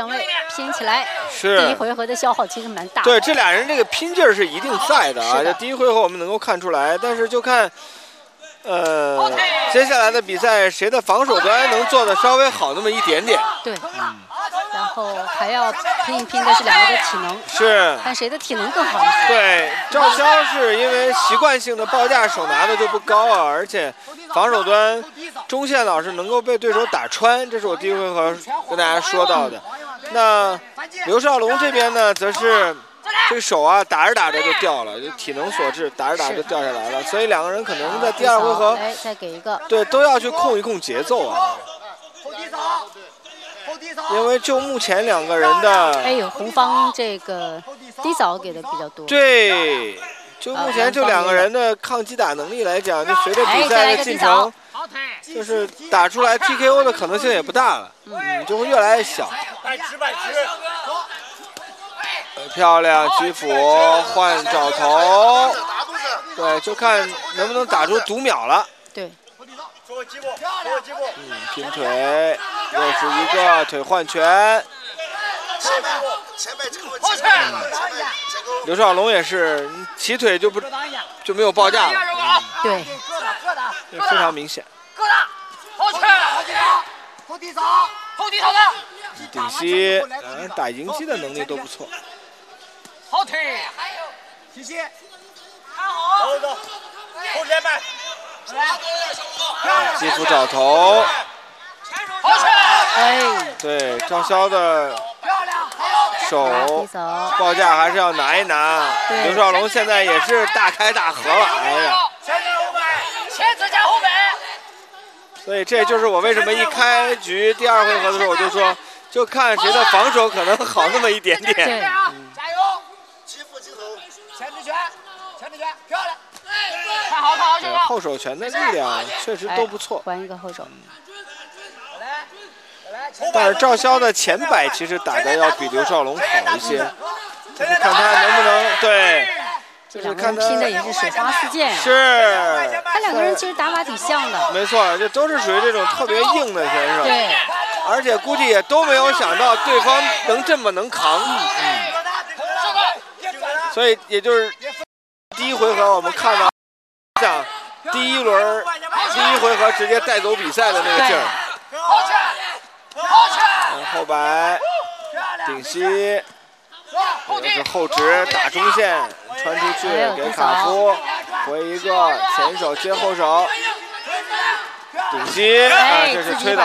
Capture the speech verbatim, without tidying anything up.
两位拼起来， 是第一回合的消耗其实蛮大的。 对，这俩人这个拼劲儿是一定在的啊。 是的这第一回合我们能够看出来，但是就看，呃，接下来的比赛谁的防守端能做的稍微好那么一点点。 对，嗯，然后还要拼一拼的是两个的体能， 是看谁的体能更好一些。 对，赵潇是因为习惯性的报价手拿的就不高啊，而且防守端中线老是能够被对手打穿，这是我第一回合跟大家说到的。那刘少龙这边呢，则是这个手啊打着打着就掉了，就体能所致，打着打着就掉下来了，所以两个人可能在第二回合， 哎，再给一个， 对，都要去控一控节奏啊。因为就目前两个人的， 哎呦，红方这个低扫给的比较多。 对，就目前就两个人的抗击打能力来讲，就随着比赛的进程，就是打出来 T K O 的可能性也不大了，嗯，就会越来越小。漂亮，击斧换找头，对，就看能不能打出读秒了。 对。 嗯，拼腿，又是一个腿换拳。嗯，刘少龙也是起腿就不就没有报价了，嗯、 对， 非常明显。顶膝，呃，打迎击的能力都不错。 好腿，谢谢。走走，后前迈。 击斧找头， 哎， 对赵潇的手报价还是要拿一拿。刘少龙现在也是大开大合了，哎呀！ 前侧加后背。 所以这就是我为什么一开局第二回合的时候我就说，就看谁的防守可能好那么一点点。 对， 嗯、加油！击斧击头，前置拳，前置拳，漂亮。看好看好对，后手拳的力量确实都不错。 还一个后手。 但是赵潇的前摆其实打的要比刘少龙好一些，就是看他能不能对，就是看他拼的也是水花四溅。 是。 他两个人其实打法挺像的。 没错，这都是属于这种特别硬的选手。 对。 而且估计也都没有想到对方能这么能扛。嗯。所以也就是第一回合我们看到。像第一轮第一回合直接带走比赛的那个劲儿，后摆顶膝，也是后直打中线传出去给卡夫回一个前手接后手顶膝啊，这是推倒。